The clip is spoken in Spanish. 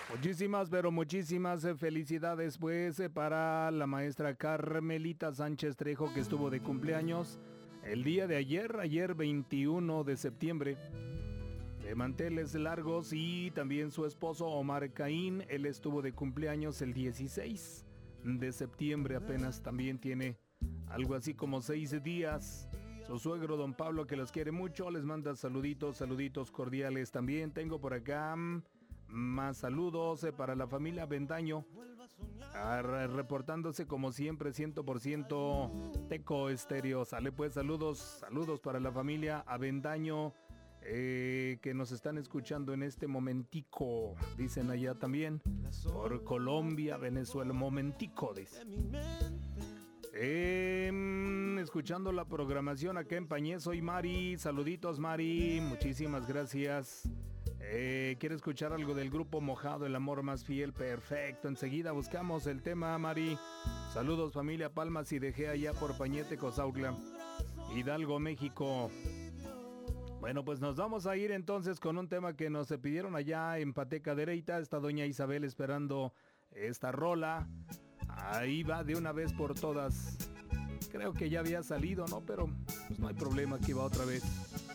Muchísimas, pero muchísimas felicidades pues para la maestra Carmelita Sánchez Trejo, que estuvo de cumpleaños el día de ayer 21 de septiembre, de manteles largos, y también su esposo Omar Caín, él estuvo de cumpleaños el 16 de septiembre, apenas también tiene algo así como 6 días. Su suegro don Pablo, que los quiere mucho, les manda saluditos cordiales. También tengo por acá más saludos para la familia Bendaño, reportándose como siempre 100% Teco Estéreo. Sale pues, saludos para la familia Avendaño, que nos están escuchando en este momentico, dicen allá también, por Colombia, Venezuela, momentico, dice. Escuchando la programación acá en Pañé, soy Mari, saluditos Mari, muchísimas gracias. ¿Quiere escuchar algo del grupo Mojado, el amor más fiel? Perfecto, enseguida buscamos el tema, Mari. Saludos familia Palmas y dejé allá por Pañete, Cozautla, Hidalgo, México. Bueno, pues nos vamos a ir entonces con un tema que nos pidieron allá en Pateca Dereita. Está doña Isabel esperando esta rola. Ahí va de una vez por todas. Creo que ya había salido, ¿no? Pero pues no hay problema, aquí va otra vez.